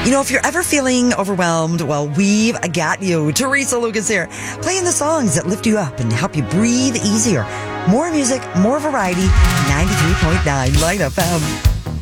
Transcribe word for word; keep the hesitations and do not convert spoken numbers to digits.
You know, if you're ever feeling overwhelmed, well, we've got you. Teresa Lucas here, playing the songs that lift you up and help you breathe easier. More music, more variety, ninety-three point nine Light F M.